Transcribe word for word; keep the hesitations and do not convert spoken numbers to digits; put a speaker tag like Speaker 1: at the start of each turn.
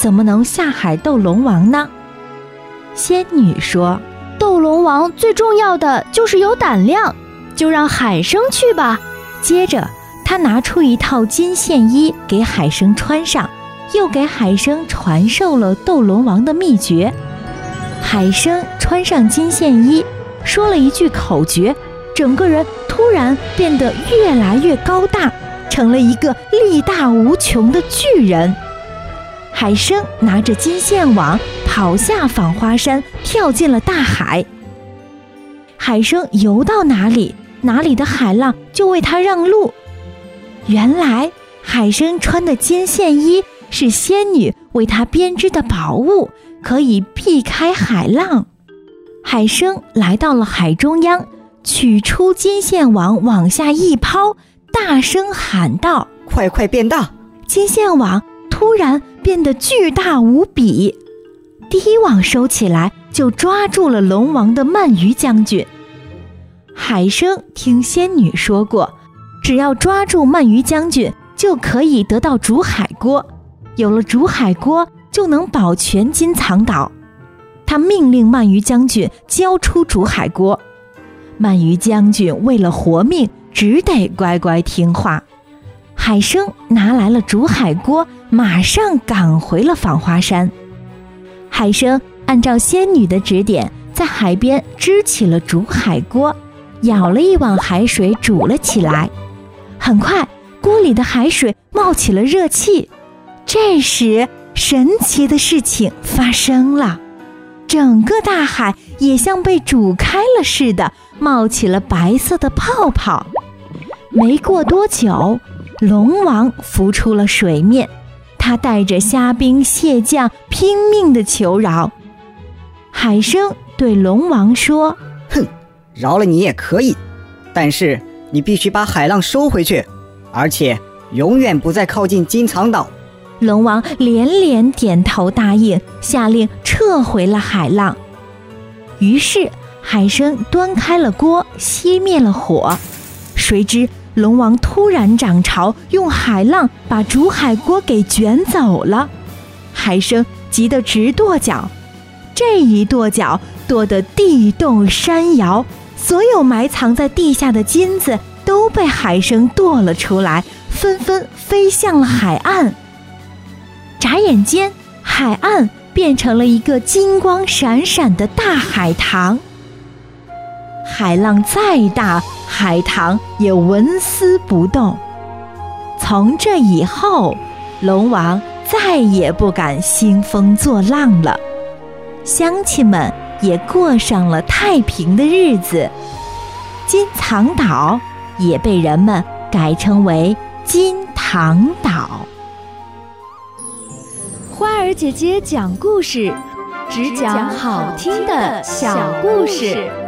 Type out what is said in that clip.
Speaker 1: 怎么能下海斗龙王呢？仙女说，
Speaker 2: 斗龙王最重要的就是有胆量，就让海生去吧。
Speaker 1: 接着她拿出一套金线衣给海生穿上，又给海生传授了斗龙王的秘诀。海生穿上金线衣，说了一句口诀，整个人突然变得越来越高大，成了一个力大无穷的巨人。海生拿着金线网跑下纺花山，跳进了大海。海生游到哪里，哪里的海浪就为他让路。原来海生穿的金线衣是仙女为他编织的宝物，可以避开海浪。海生来到了海中央，取出金线网往下一抛，大声喊道：
Speaker 3: 快快变大！
Speaker 1: 金线网突然变得巨大无比，第一网收起来就抓住了龙王的鳗鱼将军。海生听仙女说过，只要抓住鳗鱼将军就可以得到煮海锅，有了煮海锅就能保全金藏岛。他命令鳗鱼将军交出煮海锅，鳗鱼将军为了活命只得乖乖听话。海生拿来了煮海锅，马上赶回了纺花山。海生按照仙女的指点，在海边支起了煮海锅，舀了一碗海水煮了起来。很快锅里的海水冒起了热气，这时神奇的事情发生了，整个大海也像被煮开了似的，冒起了白色的泡泡。没过多久，龙王浮出了水面，他带着虾兵蟹将拼命地求饶。海生对龙王说：
Speaker 3: 哼，饶了你也可以，但是你必须把海浪收回去，而且永远不再靠近金藏岛。
Speaker 1: 龙王连连点头答应，下令撤回了海浪。于是海生端开了锅，熄灭了火。谁知龙王突然涨潮，用海浪把煮海锅给卷走了。海生急得直跺脚，这一跺脚跺得地动山摇，所有埋藏在地下的金子都被海生跺了出来，纷纷飞向了海岸。眨眼间，海岸变成了一个金光闪闪的大海棠。海浪再大，海棠也纹丝不动。从这以后，龙王再也不敢兴风作浪了，乡亲们也过上了太平的日子。金藏岛也被人们改称为金堂岛。
Speaker 2: 花儿姐姐讲故事，只讲好听的小故事。